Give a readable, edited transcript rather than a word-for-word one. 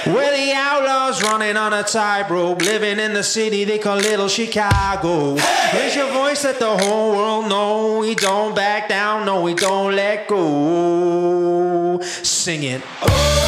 We're the outlaws running on a tightrope, living in the city they call Little Chicago. Raise your voice, let the whole world know we don't back down, no, we don't let go. Sing it. Oh.